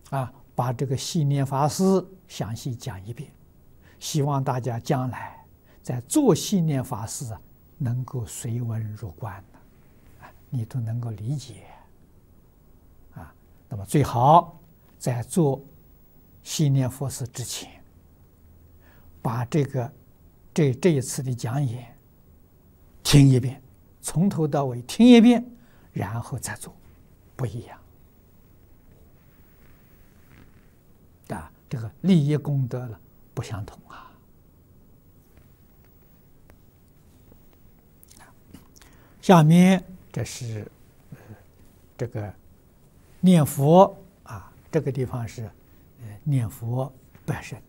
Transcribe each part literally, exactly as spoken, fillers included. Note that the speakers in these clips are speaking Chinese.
啊，把这个系念法师详细讲一遍，希望大家将来在做系念法师啊，能够随文入观的，啊，你都能够理解。啊，那么最好在做系念佛事之前，把这个这这一次的讲演听一遍，从头到尾听一遍，然后再做，不一样。啊，这个利益功德了不相同啊。下面这是呃这个念佛啊，这个地方是呃念佛本身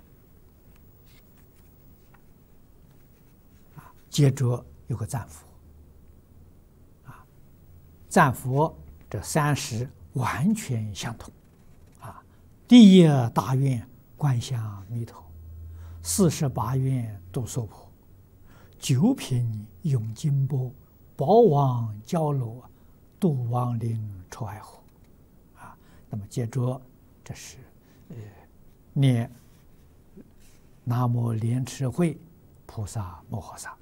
啊，接着有个赞佛啊，赞佛这三十完全相同啊，第一大愿观想弥陀，四十八愿度娑婆，九品永金波，宝王交罗，度亡灵出爱河啊。那么接着这是呃念南无莲池会菩萨摩诃萨。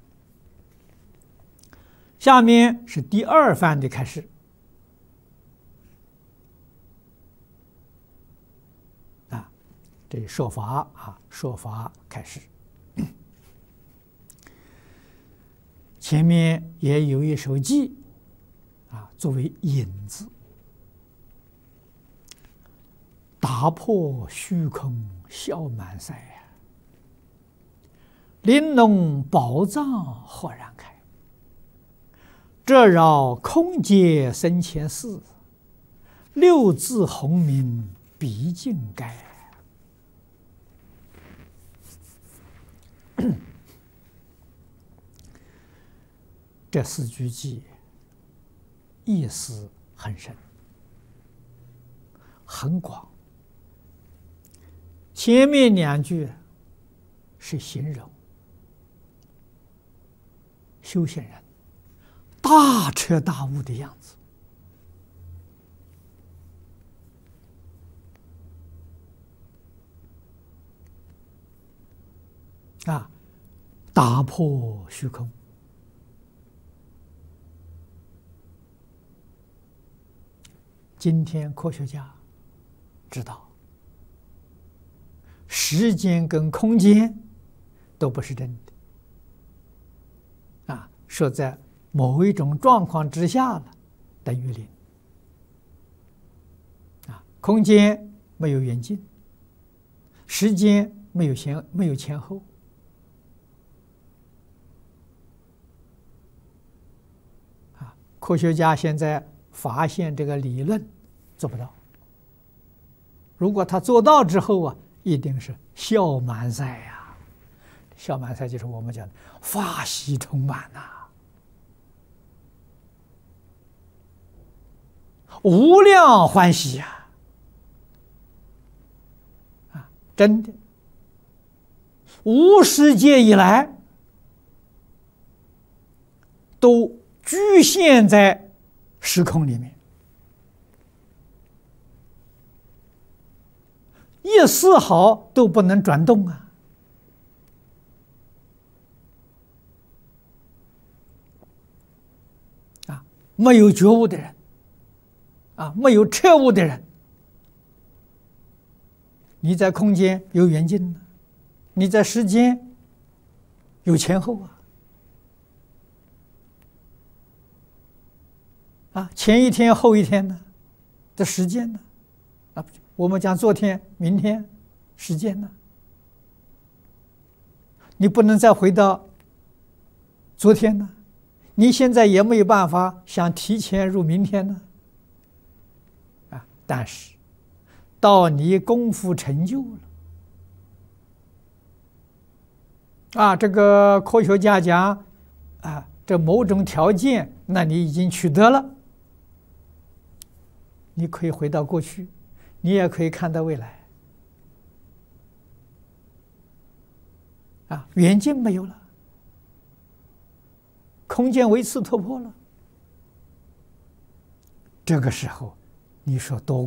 下面是第二番的开始啊，这说法啊，说法开始。前面也有一首偈啊，作为引子，打破虚空笑满塞呀，玲珑宝藏豁然开，遮扰空界生前事，六字洪名毕竟该。这四句偈意思很深很广，前面两句是形容修行人大彻大悟的样子啊，打破虚空。今天科学家知道，时间跟空间都不是真的，啊，说在某一种状况之下了等于零，啊，空间没有远近，时间没有前没有前后，啊，科学家现在发现这个理论做不到，如果他做到之后啊，一定是笑满塞呀！笑满塞就是我们讲的法喜充满呐、啊，无量欢喜呀！啊，真的，无世界以来都局限在时空里面，一丝毫都不能转动啊！啊，没有觉悟的人，啊，没有彻悟的人，你在空间有远近呢，你在时间有前后啊！啊，前一天后一天呢的时间呢？啊，我们讲昨天、明天时间呢？你不能再回到昨天呢？你现在也没有办法想提前入明天呢？啊，但是到你功夫成就了，啊，这个科学家讲啊，这某种条件，那你已经取得了。你可以回到过去，你也可以看到未来，啊，远近没有了，空间维次突破了，这个时候，你说多